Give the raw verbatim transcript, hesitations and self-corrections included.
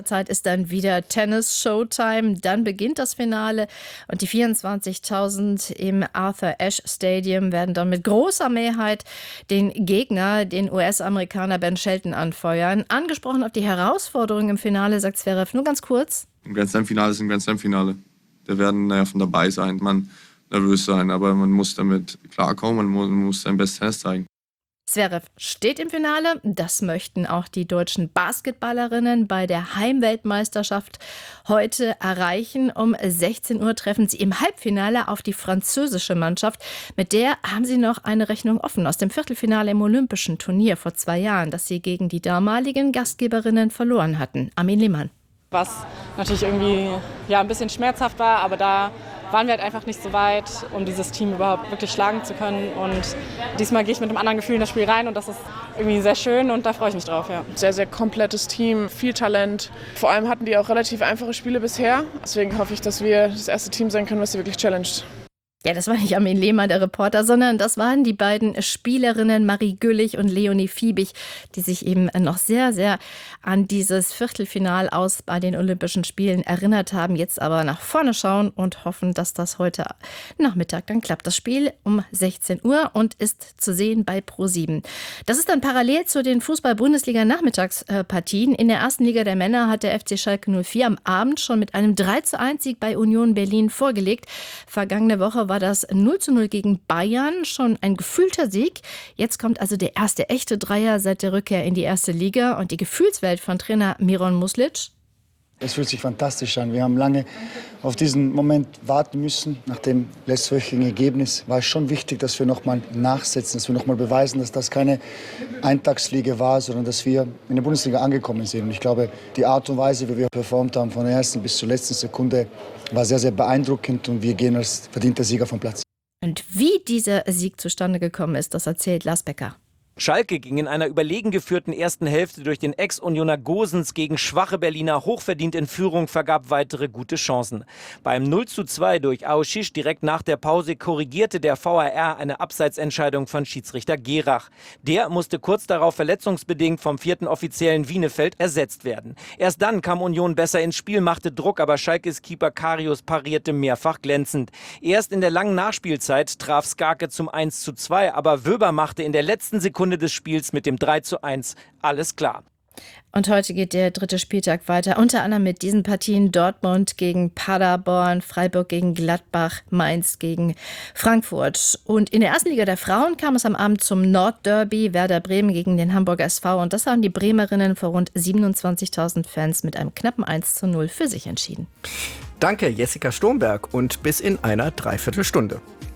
Zeit ist dann wieder Tennis-Showtime. Dann beginnt das Finale und die vierundzwanzigtausend im Arthur Ashe Stadium werden dann mit großer Mehrheit den Gegner, den U S-Amerikaner Ben Shelton, anfeuern. Angesprochen auf die Herausforderung im Finale, sagt Zverev nur ganz kurz. Ein Grand Slam-Finale ist ein Grand Slam-Finale. Da werden naja, von dabei sein, man nervös sein, aber man muss damit klarkommen, man muss, man muss sein bestes Tennis zeigen. Zverev steht im Finale. Das möchten auch die deutschen Basketballerinnen bei der Heimweltmeisterschaft heute erreichen. Um sechzehn Uhr treffen sie im Halbfinale auf die französische Mannschaft. Mit der haben sie noch eine Rechnung offen aus dem Viertelfinale im Olympischen Turnier vor zwei Jahren, das sie gegen die damaligen Gastgeberinnen verloren hatten. Armin Lehmann. Was natürlich irgendwie ja, ein bisschen schmerzhaft war, aber da waren wir halt einfach nicht so weit, um dieses Team überhaupt wirklich schlagen zu können. Und diesmal gehe ich mit einem anderen Gefühl in das Spiel rein und das ist irgendwie sehr schön und da freue ich mich drauf. Ja. Sehr, sehr komplettes Team, viel Talent. Vor allem hatten die auch relativ einfache Spiele bisher. Deswegen hoffe ich, dass wir das erste Team sein können, was sie wirklich challenged. Ja, das war nicht Armin Lehmann, der Reporter, sondern das waren die beiden Spielerinnen Marie Güllich und Leonie Fiebig, die sich eben noch sehr, sehr an dieses Viertelfinal aus bei den Olympischen Spielen erinnert haben, jetzt aber nach vorne schauen und hoffen, dass das heute Nachmittag dann klappt. Das Spiel um sechzehn Uhr und ist zu sehen bei ProSieben. Das ist dann parallel zu den Fußball-Bundesliga-Nachmittagspartien. In der ersten Liga der Männer hat der F C Schalke null vier am Abend schon mit einem drei zu eins Sieg bei Union Berlin vorgelegt. Vergangene Woche war das null zu null gegen Bayern, schon ein gefühlter Sieg. Jetzt kommt also der erste echte Dreier seit der Rückkehr in die erste Liga und die Gefühlswelt von Trainer Miron Muslic. Es fühlt sich fantastisch an. Wir haben lange auf diesen Moment warten müssen. Nach dem letztwöchigen Ergebnis war es schon wichtig, dass wir noch mal nachsetzen, dass wir noch mal beweisen, dass das keine Eintagsfliege war, sondern dass wir in der Bundesliga angekommen sind. Und ich glaube, die Art und Weise, wie wir performt haben, von der ersten bis zur letzten Sekunde, war sehr, sehr beeindruckend und wir gehen als verdienter Sieger vom Platz. Und wie dieser Sieg zustande gekommen ist, das erzählt Lars Becker. Schalke ging in einer überlegen geführten ersten Hälfte durch den Ex-Unioner Gosens gegen schwache Berliner hochverdient in Führung, vergab weitere gute Chancen. Beim null zu zwei durch Aoshish direkt nach der Pause korrigierte der V A R eine Abseitsentscheidung von Schiedsrichter Gerach. Der musste kurz darauf verletzungsbedingt vom vierten Offiziellen Wienefeld ersetzt werden. Erst dann kam Union besser ins Spiel, machte Druck, aber Schalkes Keeper Karius parierte mehrfach glänzend. Erst in der langen Nachspielzeit traf Skarke zum eins zu zwei, aber Wöber machte in der letzten Sekunde des Spiels mit dem drei zu eins alles klar. Und heute geht der dritte Spieltag weiter, unter anderem mit diesen Partien: Dortmund gegen Paderborn, Freiburg gegen Gladbach, Mainz gegen Frankfurt. Und in der ersten Liga der Frauen kam es am Abend zum Nordderby, Werder Bremen gegen den Hamburger S V. Und das haben die Bremerinnen vor rund siebenundzwanzigtausend Fans mit einem knappen eins zu null für sich entschieden. Danke, Jessica Sturmberg, und bis in einer Dreiviertelstunde.